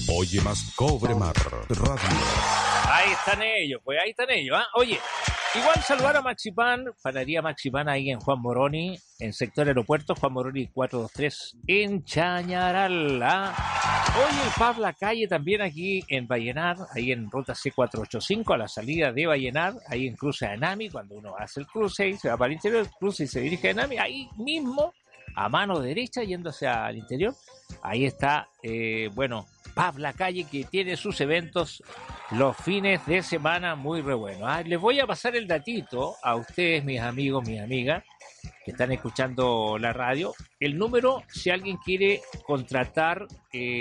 Oye más, cobre más, radio. Ahí están ellos, pues ahí están ellos, ¿ah? Oye, igual saludar a Maxipan, panadería Maxipan ahí en Juan Moroni, en sector aeropuerto, Juan Moroni 423, en Chañaral, ¿ah? Oye, el Pub La Calle también aquí en Vallenar, ahí en ruta C485, a la salida de Vallenar, ahí en cruce de Anami, cuando uno hace el cruce y se va para el interior, el cruce y se dirige a Anami, ahí mismo, a mano derecha, yendo hacia el interior, ahí está, Pub La Calle, que tiene sus eventos los fines de semana muy re buenos. Les voy a pasar el datito a ustedes, mis amigos, mis amigas, que están escuchando la radio. El número, si alguien quiere contratar